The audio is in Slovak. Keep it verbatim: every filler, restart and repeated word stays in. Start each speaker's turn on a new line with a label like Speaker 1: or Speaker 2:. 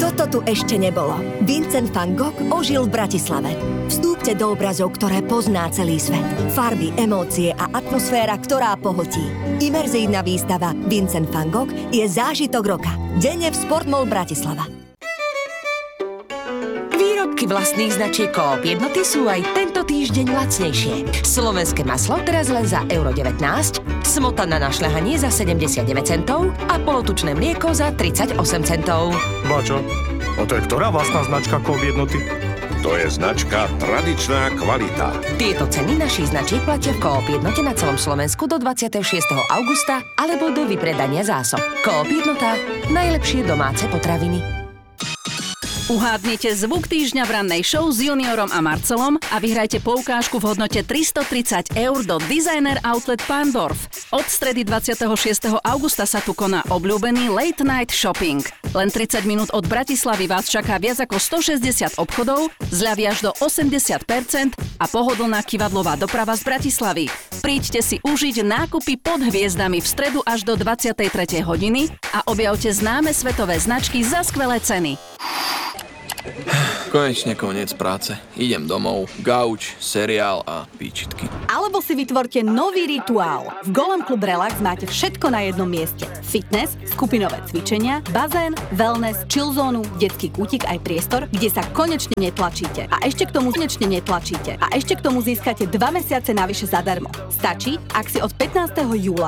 Speaker 1: Toto tu ešte nebolo. Vincent van Gogh ožil v Bratislave. Vstúpte do obrazov, ktoré pozná celý svet. Farby, emócie a atmosféra, ktorá pohltí. Imerzívna výstava Vincent van Gogh je zážitok roka. Denne v Sportmall Bratislava.
Speaker 2: Výrobky vlastných značiek Coop Jednoty sú aj tento týždeň lacnejšie. Slovenské maslo teraz len za euro devätnásť, smotana na šľahanie za sedemdesiatdeväť centov a polotučné mlieko za tridsaťosem centov.
Speaker 3: Báčo, a to je ktorá vlastná značka Coop Jednoty?
Speaker 4: To je značka Tradičná kvalita.
Speaker 2: Tieto ceny našich značiek platia v Coop Jednote na celom Slovensku do dvadsiateho šiesteho augusta alebo do vypredania zásob. Coop Jednota. Najlepšie domáce potraviny.
Speaker 5: Uhádnite zvuk týždňa v rannej show s Juniorom a Marcelom a vyhrajte poukážku v hodnote tristotridsať eur do Designer Outlet Pandorf. Od stredy dvadsiateho šiesteho augusta sa tu koná obľúbený Late Night Shopping. Len tridsať minút od Bratislavy vás čaká viac ako stošesťdesiat obchodov, zľavy až do osemdesiat percent a pohodlná kývadlová doprava z Bratislavy. Príďte si užiť nákupy pod hviezdami v stredu až do dvadsiatej tretej hodiny a objavte známe svetové značky za skvelé ceny.
Speaker 6: Konečne koniec práce. Idem domov, gauč, seriál a výčitky.
Speaker 7: Alebo si vytvorte nový rituál. V Golem Club Relax máte všetko na jednom mieste. Fitness, skupinové cvičenia, bazén, wellness, chillzónu, detský kútik aj priestor, kde sa konečne netlačíte. A ešte k tomu konečne netlačíte. A ešte k tomu získate dva mesiace navyše zadarmo. Stačí, ak si od pätnásteho júla